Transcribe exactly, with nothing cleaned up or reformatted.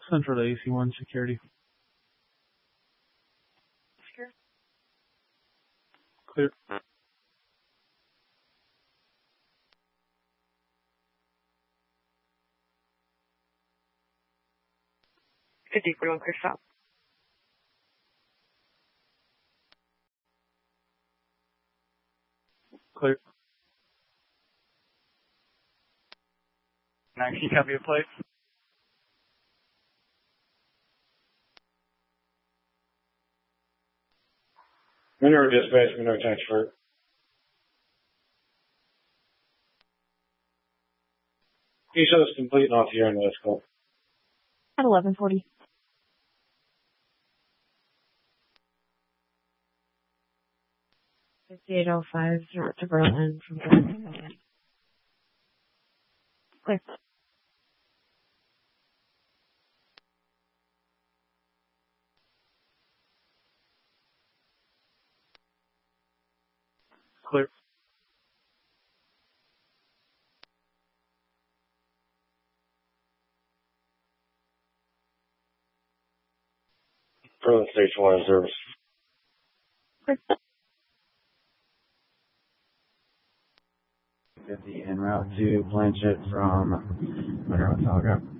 Central to A C one security. Secure. Clear. fifty forty-one, clear stop. Clear. Nine, can you copy a plate? Mineral dispatch, mineral transfer. Can you show us complete and off here on the list call? At eleven forty. fifty-eight oh five to Berlin from Berlin. Clear. Clear. Berlin Station one service. Clear. fifty en route to Blanchett from Monroe, Talga.